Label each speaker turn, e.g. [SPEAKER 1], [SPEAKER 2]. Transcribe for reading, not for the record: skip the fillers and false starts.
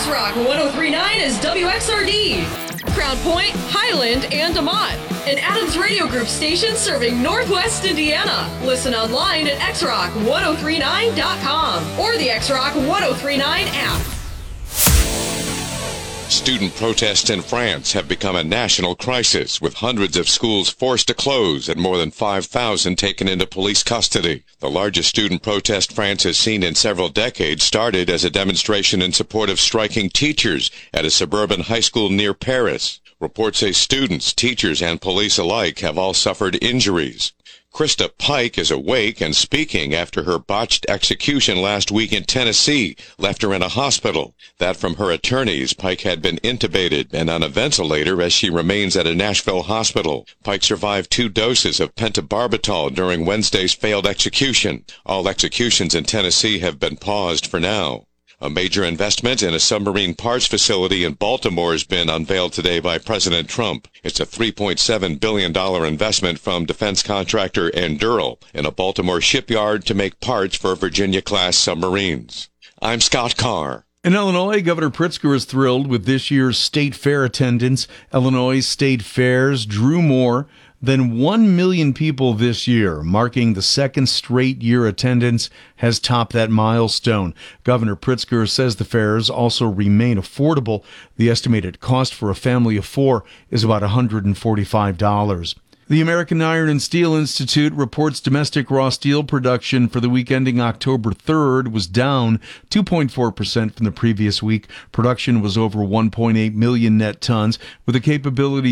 [SPEAKER 1] X-Rock 103.9 is WXRD. Crown Point, Highland, and DeMont. An Adams Radio Group station serving Northwest Indiana. Listen online at xrock1039.com or the X-Rock 1039 app.
[SPEAKER 2] Student protests in France have become a national crisis, with hundreds of schools forced to close and more than 5,000 taken into police custody. The largest student protest France has seen in several decades started as a demonstration in support of striking teachers at a suburban high school near Paris. Reports say students, teachers, and police alike have all suffered injuries. Krista Pike is awake and speaking after her botched execution last week in Tennessee left her in a hospital. That from her attorneys. Pike had been intubated and on a ventilator as she remains at a Nashville hospital. Pike survived 2 doses of pentobarbital during Wednesday's failed execution. All executions in Tennessee have been paused for now. A major investment in a submarine parts facility in Baltimore has been unveiled today by President Trump. It's a $3.7 billion investment from defense contractor Anduril in a Baltimore shipyard to make parts for Virginia-class submarines. I'm Scott Carr.
[SPEAKER 3] In Illinois, Governor Pritzker is thrilled with this year's state fair attendance. Illinois' state fairs drew more than 1 million people this year, marking the second straight year attendance has topped that milestone. Governor Pritzker says the fairs also remain affordable. The estimated cost for a family of 4 is about $145. The American Iron and Steel Institute reports domestic raw steel production for the week ending October 3rd was down 2.4% from the previous week. Production was over 1.8 million net tons, with a capability